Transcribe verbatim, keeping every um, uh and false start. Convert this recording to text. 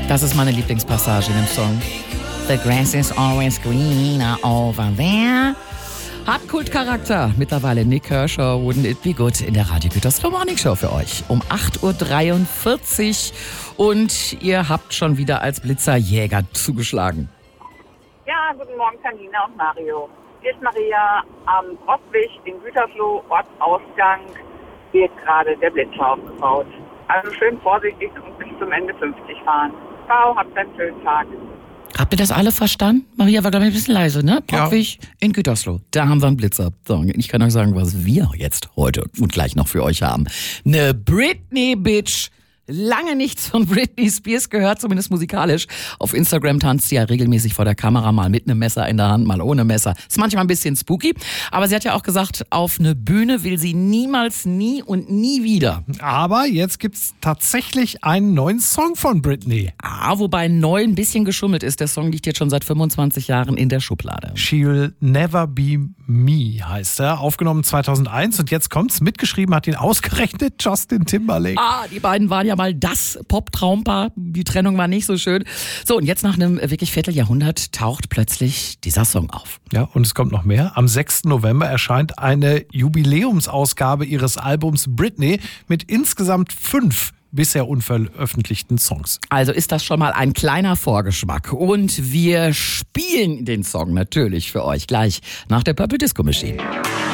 Das ist meine Lieblingspassage in dem Song. The grass is always greener over there. Hat Kultcharakter. Mittlerweile Nik Kershaw, Wouldn't It Be Good in der Radio Gütersloh Morning Show für euch. Um acht Uhr dreiundvierzig und ihr habt schon wieder als Blitzerjäger zugeschlagen. Ja, guten Morgen Janina und Mario. Hier ist Maria am Rottwig in Gütersloh, Ortsausgang, wird gerade der Blitzer aufgebaut. Also schön vorsichtig und bis zum Ende fünfzig fahren. Ciao, habt einen schönen Tag. Habt ihr das alle verstanden? Maria war, glaube ich, ein bisschen leise, ne? Rottwig ja. In Gütersloh. Da haben wir einen Blitzer. So, ich kann euch sagen, was wir jetzt heute und gleich noch für euch haben. Ne Britney-Bitch. Lange nichts von Britney Spears gehört, zumindest musikalisch. Auf Instagram tanzt sie ja regelmäßig vor der Kamera, mal mit einem Messer in der Hand, mal ohne Messer. Ist manchmal ein bisschen spooky, aber sie hat ja auch gesagt, auf eine Bühne will sie niemals, nie und nie wieder. Aber jetzt gibt's tatsächlich einen neuen Song von Britney. Ah, wobei neu ein bisschen geschummelt ist. Der Song liegt jetzt schon seit fünfundzwanzig Jahren in der Schublade. She'll Never Be Me heißt er, aufgenommen zweitausendeins und jetzt kommt's, mitgeschrieben hat ihn ausgerechnet Justin Timberlake. Ah, die beiden waren ja mal das Pop-Traumpaar. Die Trennung war nicht so schön. So, und jetzt nach einem wirklich Vierteljahrhundert taucht plötzlich dieser Song auf. Ja, und es kommt noch mehr. Am sechsten November erscheint eine Jubiläumsausgabe ihres Albums Britney mit insgesamt fünf bisher unveröffentlichten Songs. Also ist das schon mal ein kleiner Vorgeschmack. Und wir spielen den Song natürlich für euch gleich nach der Purple Disco Machine.